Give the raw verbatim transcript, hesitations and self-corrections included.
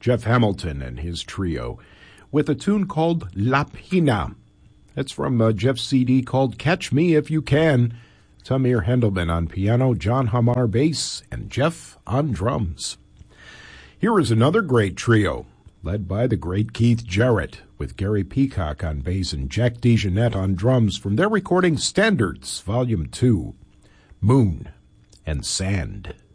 Jeff Hamilton and his trio, with a tune called La Pina. It's from uh, Jeff's C D called Catch Me If You Can. Tamir Hendelman on piano, John Hamar bass, and Jeff on drums. Here is another great trio, led by the great Keith Jarrett, with Gary Peacock on bass and Jack DeJohnette on drums from their recording Standards, Volume two, Moon and Sand.